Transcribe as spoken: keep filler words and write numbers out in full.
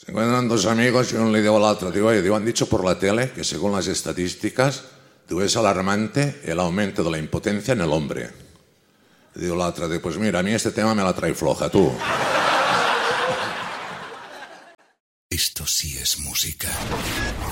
Se encuentran dos amigos y uno le dijo al otro, digo, oye, digo, han dicho por la tele que según las estadísticas, digo, es alarmante el aumento de la impotencia en el hombre. Y digo la otra, digo, pues mira, a mí este tema me la trae floja, tú. Esto sí es música.